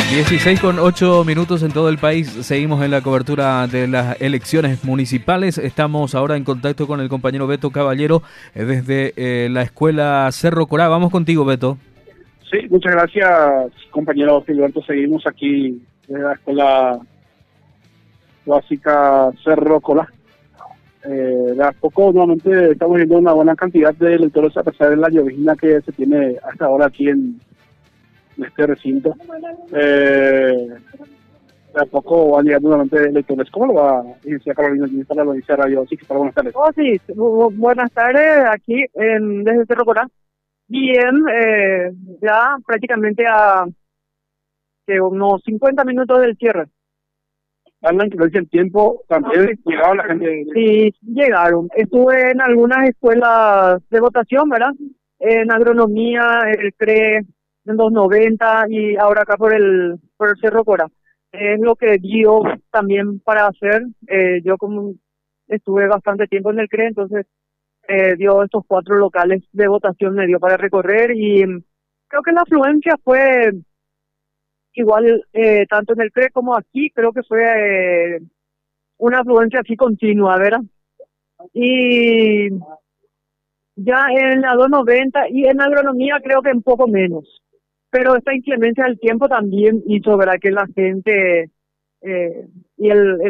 16:08 en todo el país. Seguimos en la cobertura de las elecciones municipales. Estamos ahora en contacto con el compañero Beto Caballero desde la escuela Cerro Corá. Vamos contigo, Beto. Sí, muchas gracias, compañero Gilberto. Seguimos aquí en la escuela básica Cerro Corá. De a poco, nuevamente, estamos viendo una buena cantidad de electores a pesar de la llovizna que se tiene hasta ahora aquí en este recinto. De a poco van llegando nuevamente electores. ¿Cómo lo va, licenciada Carolina, para la noticia radio? Sí, para buenas tardes. Sí, buenas tardes aquí desde Cerro Corá. Bien, ya prácticamente a unos 50 minutos del cierre. Hablan que no dice el tiempo, también llegaron la gente. Sí, llegaron. Estuve en algunas escuelas de votación, ¿verdad? En agronomía, el CRE, en 290 y ahora acá por el Cerro Corá. Es lo que dio también para hacer. Yo como estuve bastante tiempo en el CRE, entonces dio estos 4 locales de votación, me dio para recorrer y creo que la afluencia fue igual tanto en el CRE como aquí, creo que fue una afluencia así continua, ¿verdad? Y ya en la 290 y en agronomía creo que un poco menos. Pero esta inclemencia del tiempo también hizo, ¿verdad?, que la gente y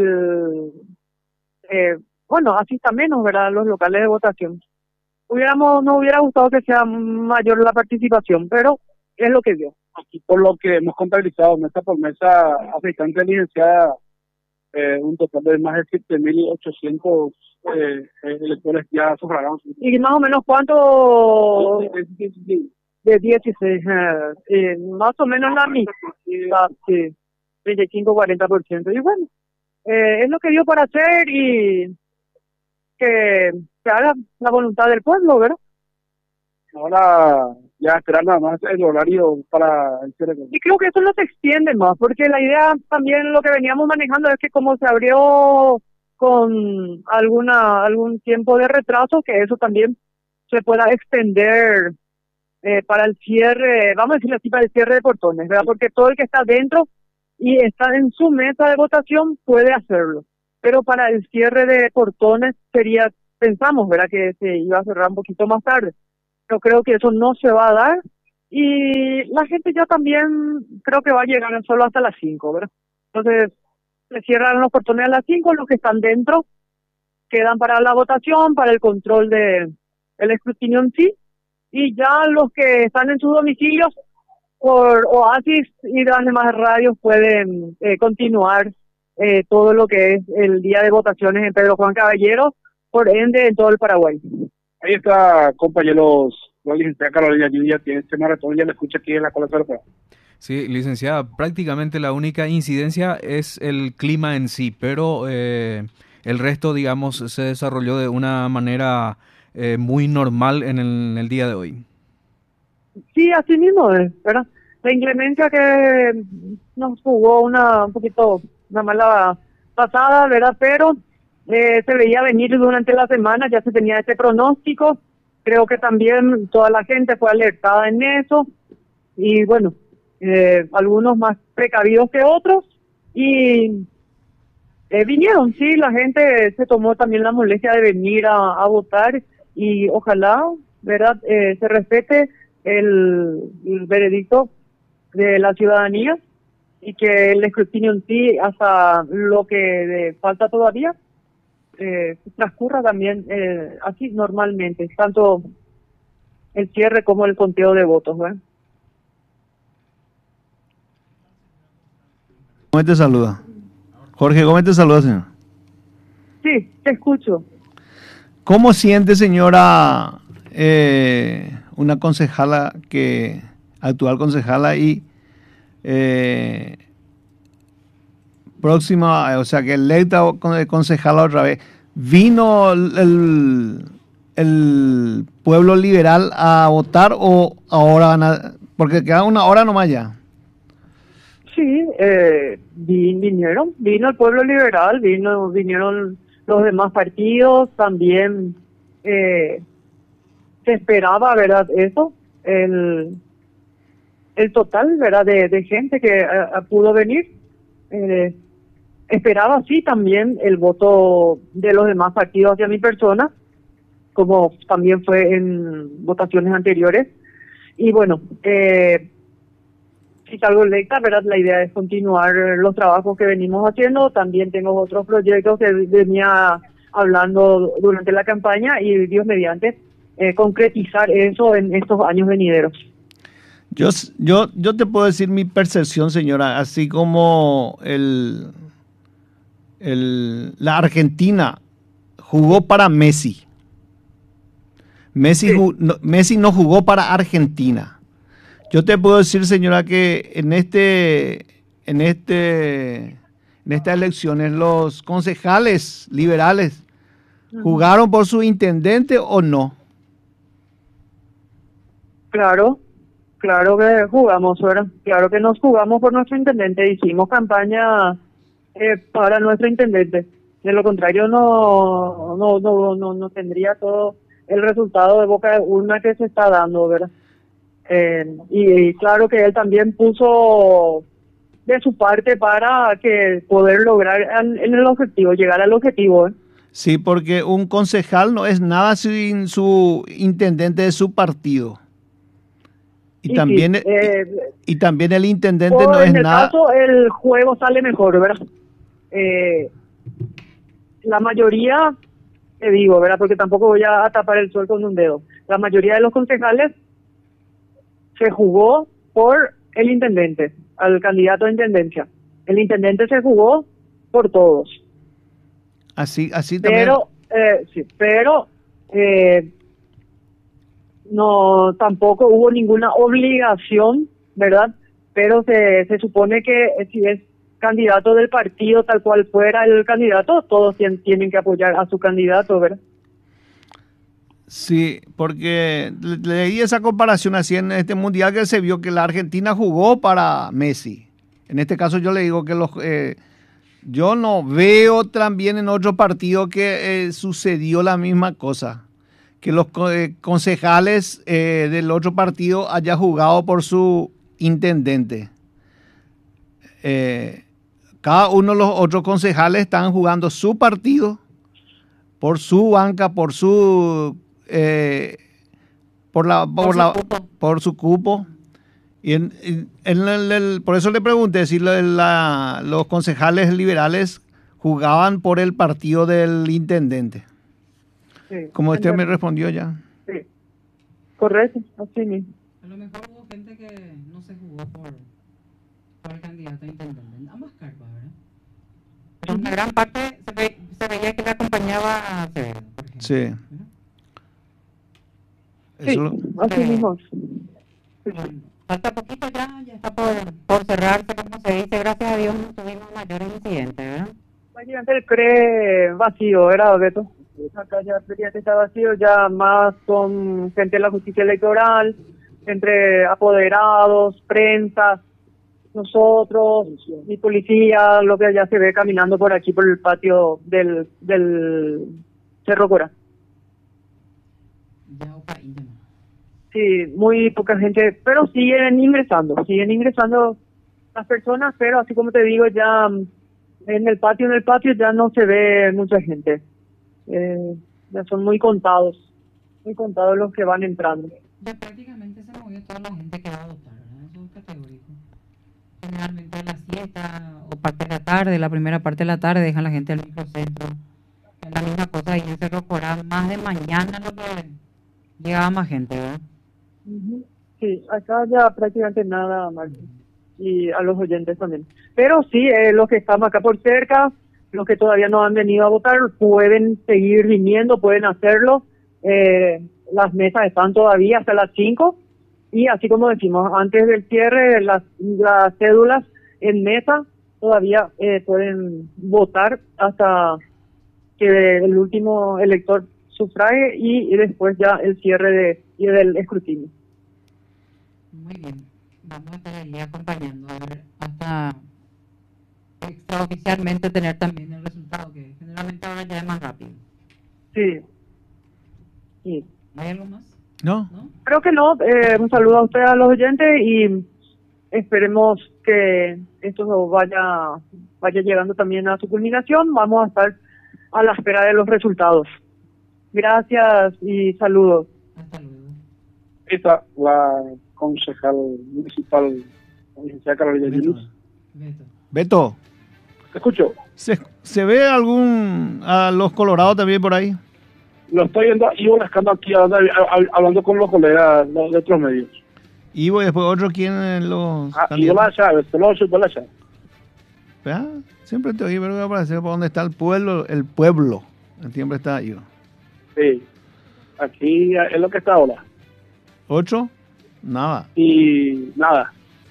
bueno, asista menos, ¿verdad?, los locales de votación. Nos hubiera gustado que sea mayor la participación, pero es lo que dio. Aquí, por lo que hemos contabilizado mesa por mesa, asistente licenciada, un total de más de 7.800 electores ya sufragados. ¿Y más o menos cuánto? De 16, más o menos la mitad, sí, 35-40%. Y bueno, es lo que dio para hacer y que se haga la voluntad del pueblo, ¿verdad? Ahora ya esperar nada más el horario para el cierre. Y creo que eso no se extiende más, porque la idea también, lo que veníamos manejando es que como se abrió con algún tiempo de retraso, que eso también se pueda extender para el cierre, vamos a decirlo así, para el cierre de portones, ¿verdad? Porque todo el que está dentro y está en su mesa de votación puede hacerlo, pero para el cierre de portones pensamos, ¿verdad?, que se iba a cerrar un poquito más tarde. Yo creo que eso no se va a dar y la gente ya también creo que va a llegar solo hasta las 5, ¿verdad? Entonces se cierran los portones a las 5, los que están dentro quedan para la votación, para el control del escrutinio en sí, y ya los que están en sus domicilios por Oasis y las demás radios pueden continuar todo lo que es el día de votaciones en Pedro Juan Caballero, por ende en todo el Paraguay. Ahí está, compañeros, la licenciada Carolina Lluvia tiene este maratón, ya lo escucha aquí en la Cola Cerro. Sí, licenciada, prácticamente la única incidencia es el clima en sí, pero el resto, digamos, se desarrolló de una manera muy normal en el día de hoy. Sí, así mismo es, ¿verdad? La inclemencia que nos jugó una mala pasada, ¿verdad? Pero se veía venir durante la semana, ya se tenía este pronóstico. Creo que también toda la gente fue alertada en eso. Y bueno, algunos más precavidos que otros. Y vinieron, sí, la gente se tomó también la molestia de venir a votar. Y ojalá, ¿verdad?, se respete el veredicto de la ciudadanía y que el escrutinio en sí, hasta lo que falta todavía, transcurra también así normalmente, tanto el cierre como el conteo de votos, ¿verdad? Gómez te saluda. Jorge Gómez te saluda, señor. Sí, te escucho. ¿Cómo siente, señora, una concejala actual concejala y próxima, o sea, que electa concejala otra vez? ¿Vino el pueblo liberal a votar o ahora porque queda una hora nomás ya? Sí, vino el pueblo liberal, vinieron los demás partidos, también se esperaba, ¿verdad?, eso, el total, ¿verdad?, de gente que pudo venir. Esperaba sí también el voto de los demás partidos hacia mi persona, como también fue en votaciones anteriores. Y bueno, si salgo electa, ¿verdad?, la idea es continuar los trabajos que venimos haciendo. También tengo otros proyectos que venía hablando durante la campaña y Dios mediante concretizar eso en estos años venideros. Yo te puedo decir mi percepción, señora, así como la Argentina jugó para Messi. Messi no jugó para Argentina. Yo te puedo decir, señora, que en estas elecciones los concejales liberales jugaron por su intendente o no. Claro que jugamos, ¿verdad? Claro que nos jugamos por nuestro intendente, hicimos campaña para nuestro intendente. De lo contrario no tendría todo el resultado de boca de urna que se está dando, ¿verdad? Y claro que él también puso de su parte para que poder lograr en el objetivo, llegar al objetivo, ¿eh? Sí, porque un concejal no es nada sin su intendente de su partido. Y también el intendente no es en el nada. caso, el juego sale mejor, ¿verdad? La mayoría, te digo, ¿verdad? Porque tampoco voy a tapar el sol con un dedo. La mayoría de los concejales se jugó por el intendente, al candidato a intendencia. El intendente se jugó por todos. Así también. Pero no, tampoco hubo ninguna obligación, ¿verdad? Pero se supone que si es candidato del partido, tal cual fuera el candidato, todos tienen que apoyar a su candidato, ¿verdad? Sí, porque leí esa comparación así en este mundial que se vio que la Argentina jugó para Messi. En este caso yo le digo que yo no veo también en otro partido que sucedió la misma cosa. Que los concejales del otro partido haya jugado por su intendente. Cada uno de los otros concejales están jugando su partido por su banca, por su cupo. Y por eso le pregunté si los concejales liberales jugaban por el partido del intendente. Sí, como usted me respondió ya. Sí, correcto, así mismo. A lo mejor hubo gente que no se jugó por el candidato a intendente, ambas carpas, ¿verdad? Pero una gran parte se veía que le acompañaba a Acevedo, por ejemplo. Sí. Sí, así mismo. Bueno, falta poquito ya está por cerrarse, como se dice. Gracias a Dios no tuvimos mayores incidentes, ¿verdad? Prácticamente el CRE vacío, ¿verdad, Beto? Acá ya está vacío, ya más con gente de la justicia electoral, entre apoderados, prensa, nosotros, y policía, lo que ya se ve caminando por aquí, por el patio del Cerro Cora. Sí, muy poca gente, pero siguen ingresando las personas, pero así como te digo, ya en el patio ya no se ve mucha gente. Ya son muy contados los que van entrando. Ya prácticamente se movió toda la gente que va a votar, ¿verdad? Eso es categórico. Generalmente a la siesta o parte de la tarde, la primera parte de la tarde, dejan la gente al microcentro. Es la misma cosa, y en Cerro Corán, más de mañana lo que llegaba más gente, ¿verdad? Sí, acá ya prácticamente nada, Martín. Y a los oyentes también. Pero sí, los que estamos acá por cerca, los que todavía no han venido a votar, pueden seguir viniendo, pueden hacerlo. Las mesas están todavía hasta las 5. Y así como decimos, antes del cierre, las cédulas en mesa todavía pueden votar hasta que el último elector sufrague y después ya el cierre del escrutinio. Muy bien. Vamos a estar ahí acompañando a ver hasta extraoficialmente tener también el resultado, que generalmente ahora ya es más rápido. Sí. ¿Hay algo más? No. Creo que no. Un saludo a ustedes, a los oyentes, y esperemos que esto vaya llegando también a su culminación. Vamos a estar a la espera de los resultados. Gracias y saludos. Hasta luego. Esta, la concejal municipal, la licenciada Carolina Yunis. Beto, Te escucho. ¿se ve a los colorados también por ahí? Lo estoy viendo, Ivo Lescano aquí hablando con los colegas de otros medios. Ivo y después otro, ¿quién los Ivo La Chávez, te lo ocho, La Chávez. Ah, siempre te oí, pero voy a aparecer por donde está el pueblo. Siempre está Ivo. Sí, aquí es lo que está ahora. ¿Otro? Nada. Y nada,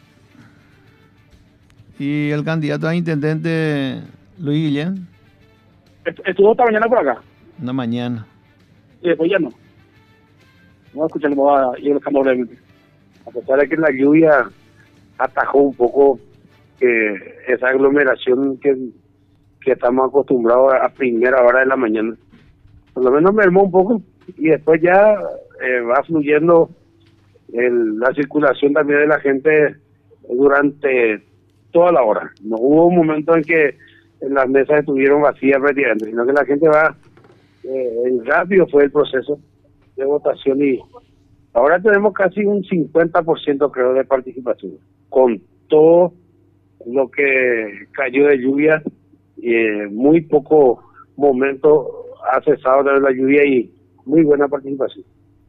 ¿Y el candidato a intendente Luis Guillén? estuvo esta mañana por acá, Una mañana. y después ya no. Vamos a escucharlo a Ivo Lescano brevemente. A pesar de que la lluvia atajó un poco esa aglomeración que estamos acostumbrados a primera hora de la mañana. Por lo menos mermó un poco y después ya va fluyendo la circulación también de la gente durante toda la hora. No hubo un momento en que las mesas estuvieron vacías prácticamente, sino que la gente va, rápido fue el proceso de votación y ahora tenemos casi un 50% creo de participación, con todo lo que cayó de lluvia, muy poco momento ha cesado de la lluvia y muy buena participación.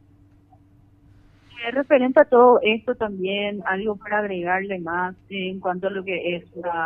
Referente a todo esto también, algo para agregarle más en cuanto a lo que es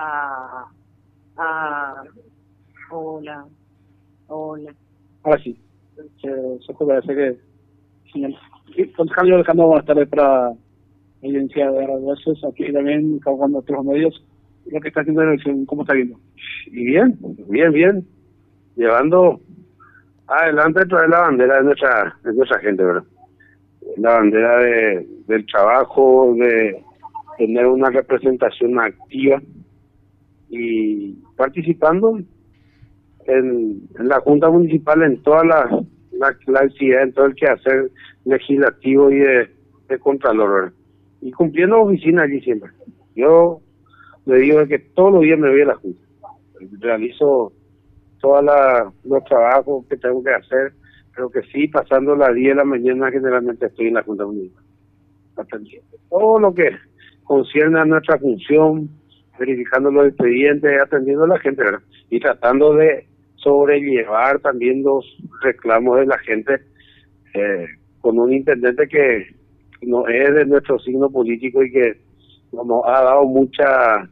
hola. Ahora sí, se parece que señal. Sí, concejal Ivo Lescano, buenas tardes para evidencia de RDS, aquí también con otros medios, lo que está haciendo la elección, ¿cómo está viendo? Y bien, llevando adelante traer la bandera de nuestra gente, ¿verdad? La bandera del trabajo, de tener una representación activa y participando en la Junta Municipal en toda la actividad, en todo el quehacer legislativo y de Contralor, ¿verdad? Y cumpliendo oficina allí siempre. Yo le digo que todos los días me voy a la Junta, realizo todos los trabajos que tengo que hacer, pero que sí, pasando las 10 de la mañana generalmente estoy en la Junta Municipal, atendiendo todo lo que concierne a nuestra función, verificando los expedientes, atendiendo a la gente, ¿verdad? Y tratando de sobrellevar también los reclamos de la gente, con un intendente que no es de nuestro signo político y que nos ha dado mucha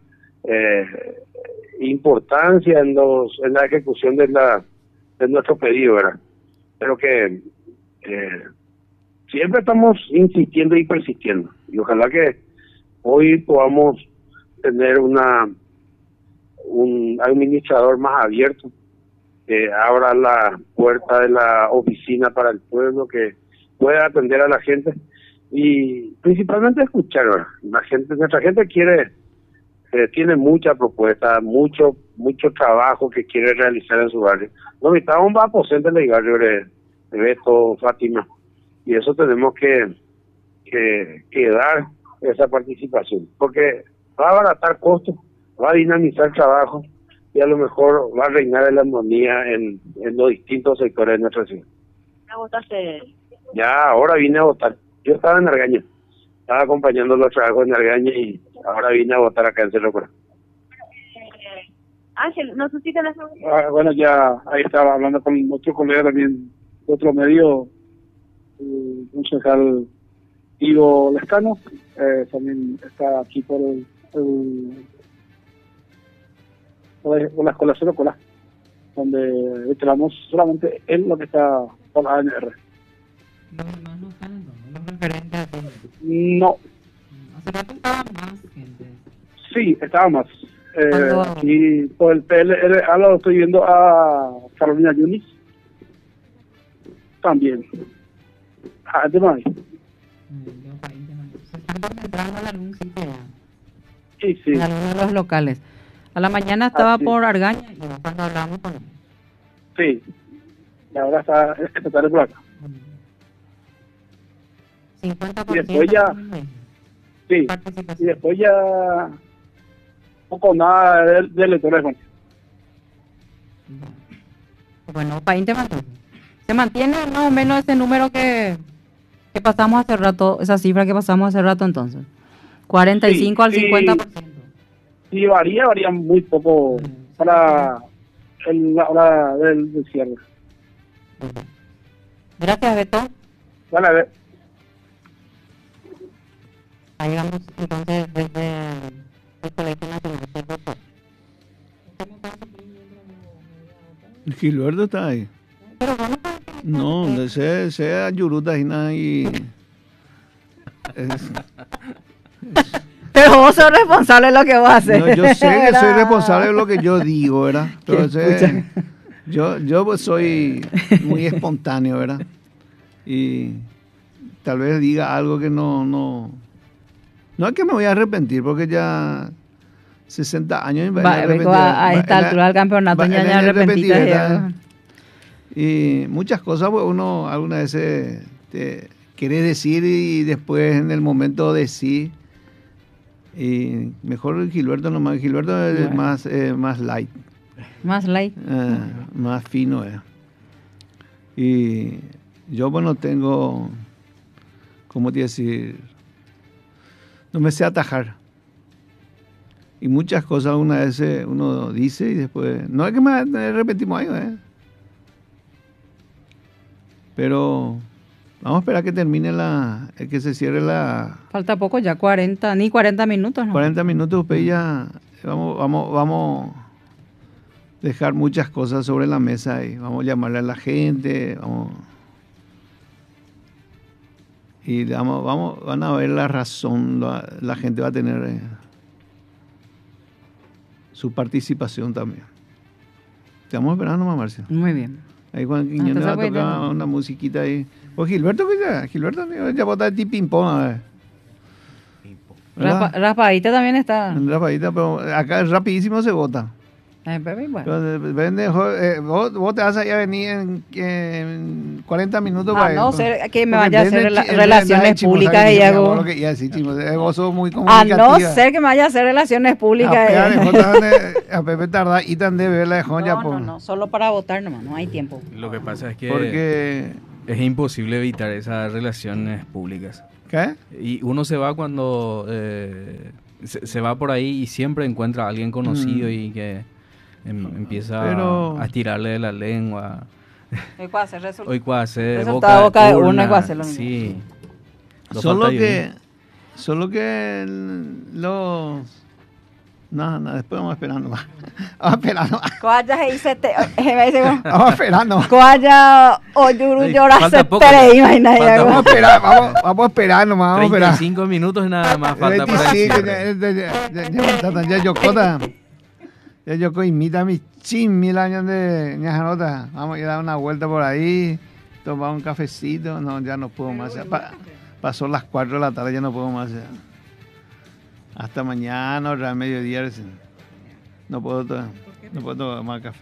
importancia en la ejecución de nuestro pedido, ¿verdad? Pero que siempre estamos insistiendo y persistiendo, y ojalá que hoy podamos tener un administrador más abierto, que abra la puerta de la oficina para el pueblo, que pueda atender a la gente y principalmente escuchar, ¿verdad? Nuestra gente tiene mucha propuesta, mucho trabajo que quiere realizar en su barrio. No, necesitamos más aposento en el barrio de Beto, Fátima, y eso tenemos que dar esa participación, porque va a abaratar costos, va a dinamizar trabajo y a lo mejor va a reinar la armonía en los distintos sectores de nuestra ciudad. ¿Ya votaste? Ya, ahora vine a votar. Yo estaba en Argaña, estaba acompañando los trabajos en Argaña y ahora vine a votar acá en Cerro Corá. Ángel, no sé si tenés... Bueno, ya ahí estaba hablando con otro colega también de otro medio, el concejal Ivo Lescano, también está aquí por la escuela Cerro Corá, donde esperamos solamente él lo que está por la ANR. Los demás no están entonces, los referentes a ti. No, Hace rato estaba más gente. sí, estaba más. Cuando- Y por el PL, ahora lo estoy viendo a Carolina Yunis también. De May. Se están concentrando en algún sitio ya, Sí, sí, en algunos de los locales. A la mañana estaba Así. por Argaña y cuando hablamos con él. sí. Y ahora está esta tarde por acá. 50%. Y después ya- Sí, participación. y después ya poco nada de electores. Bueno. Bueno, para entonces. Se mantiene más o menos ese número que pasamos hace rato, esa cifra que pasamos hace rato entonces. 45 al Sí, 50%. Sí, varía muy poco para la hora del cierre. Gracias, Beto. Vale, a ver. Ahí vamos entonces desde el Colegio Nacional de Voto. Gilberto está ahí. Pero bueno, No, se ayuruta y nada y... pero vos sos responsable de lo que vos haces. No, yo sé que soy responsable de lo que yo digo, ¿verdad? Entonces, yo pues soy muy espontáneo, ¿verdad? Y tal vez diga algo que no es que me voy a arrepentir, porque ya 60 años me voy a arrepentir. A esta altura del campeonato ya arrepentida. ¿verdad? Y muchas cosas, pues uno algunas veces te quiere decir y después en el momento decir. Y mejor Gilberto nomás. Gilberto es más light. Más light. Más fino. Y yo, bueno, tengo, ¿cómo te decir? No me sé atajar. Y muchas cosas algunas veces uno dice y después... No es que me repetimos algo, Pero vamos a esperar que termine que se cierre la... Falta poco, ya 40 minutos, ¿no? 40 minutos, pues ya vamos a dejar muchas cosas sobre la mesa y vamos a llamarle a la gente, van a ver la razón, la gente va a tener su participación también. Estamos esperando nomás, Marcia. Muy bien. Ahí Juan Quiñones va a tocar una musiquita ahí. O Gilberto ya bota de ping-pong, a ver. Raspadita también está. Raspadita, pero acá rapidísimo se vota. Vos te vas a venir en 40 minutos para no ser que me vaya a hacer relaciones públicas y hago... Vos sos muy comunicativa. A no ser que me vaya a hacer relaciones públicas. A Pepe tarda y tan de verla de joya. No, solo para votar nomás, no hay tiempo. Lo que pasa es que porque es imposible evitar esas relaciones públicas. ¿Qué? Y uno se va cuando se va por ahí y siempre encuentra a alguien conocido y que empieza a estirarle de la lengua. Hoy puede hacer boca de urna, y puede hacer lo mismo. Sí. Solo que los... No, después vamos esperando más. Vamos esperando más. Vamos esperando más. Coaya o yuru llorase tere, imagínate. Vamos a esperar nomás. 35 minutos nada más falta para el cierre. Ya yo imita mis 100.000 años de ñajanota. Vamos a ir a dar una vuelta por ahí, tomar un cafecito. No, ya no puedo más. Pasó las 4 de la tarde, ya no puedo más. Hasta mañana, al mediodía. No puedo tomar café.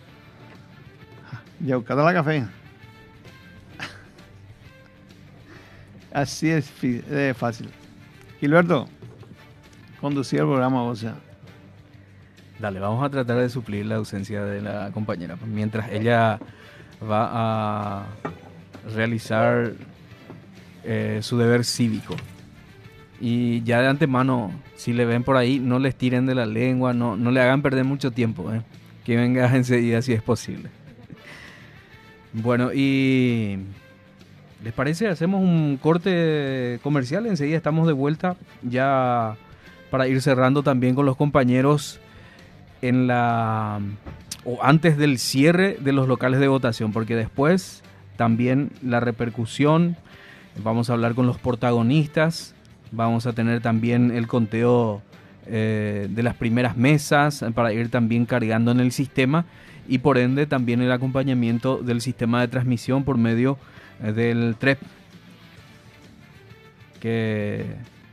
Ya buscando la café. Así es fácil. Gilberto, conducir el programa, o sea. Dale, vamos a tratar de suplir la ausencia de la compañera. Mientras ella va a realizar su deber cívico. Y ya de antemano, si le ven por ahí, no les tiren de la lengua, no le hagan perder mucho tiempo. Que venga enseguida si es posible. Bueno, y ¿les parece? Hacemos un corte comercial. Enseguida estamos de vuelta ya para ir cerrando también con los compañeros antes del cierre de los locales de votación, porque después también la repercusión, vamos a hablar con los protagonistas, vamos a tener también el conteo de las primeras mesas para ir también cargando en el sistema y por ende también el acompañamiento del sistema de transmisión por medio del TREP, que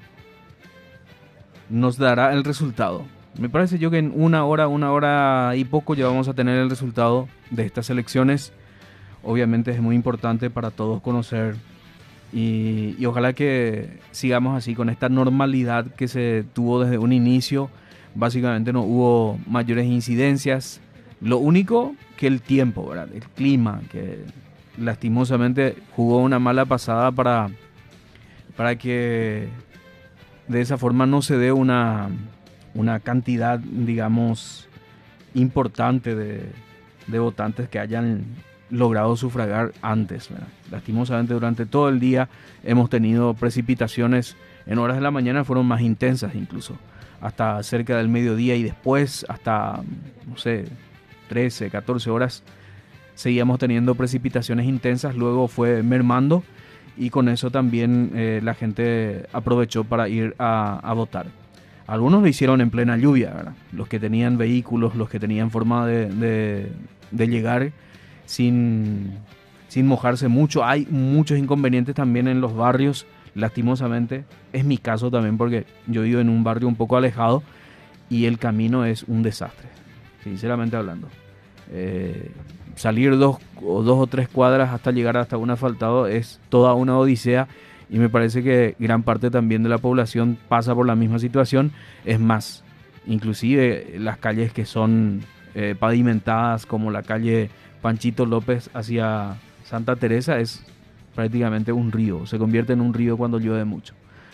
nos dará el resultado. Me parece yo que en una hora y poco ya vamos a tener el resultado de estas elecciones. Obviamente es muy importante para todos conocer Y ojalá que sigamos así con esta normalidad que se tuvo desde un inicio. Básicamente no hubo mayores incidencias. Lo único que el tiempo, ¿verdad? El clima, que lastimosamente jugó una mala pasada para que de esa forma no se dé una cantidad, digamos, importante de votantes que hayan logrado sufragar antes, ¿verdad? Lastimosamente durante todo el día hemos tenido precipitaciones, en horas de la mañana fueron más intensas incluso, hasta cerca del mediodía, y después hasta, no sé, 13, 14 horas seguíamos teniendo precipitaciones intensas, luego fue mermando y con eso también la gente aprovechó para ir a votar. Algunos lo hicieron en plena lluvia, ¿verdad? Los que tenían vehículos, los que tenían forma de llegar sin mojarse mucho. Hay muchos inconvenientes también en los barrios, lastimosamente. Es mi caso también porque yo vivo en un barrio un poco alejado y el camino es un desastre, sinceramente hablando. Salir dos o tres cuadras hasta llegar hasta un asfaltado es toda una odisea, y me parece que gran parte también de la población pasa por la misma situación. Es más, inclusive las calles que son pavimentadas, como la calle Panchito López hacia Santa Teresa, es prácticamente un río, se convierte en un río cuando llueve mucho.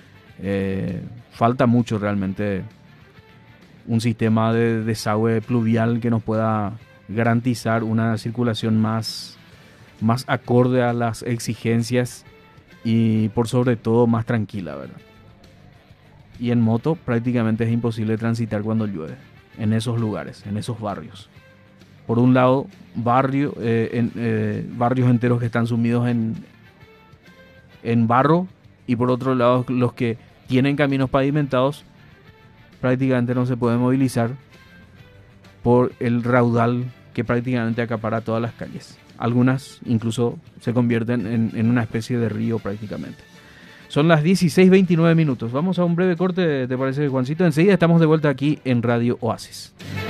Falta mucho realmente un sistema de desagüe pluvial que nos pueda garantizar una circulación más acorde a las exigencias y por sobre todo más tranquila, ¿verdad? Y en moto prácticamente es imposible transitar cuando llueve en esos lugares, en esos barrios. Por un lado, barrios enteros que están sumidos en barro, y por otro lado los que tienen caminos pavimentados prácticamente no se pueden movilizar por el raudal que prácticamente acapara todas las calles. Algunas incluso se convierten en una especie de río prácticamente. Son las 16:29 minutos. Vamos a un breve corte, ¿te parece, Juancito? Enseguida estamos de vuelta aquí en Radio Oasis.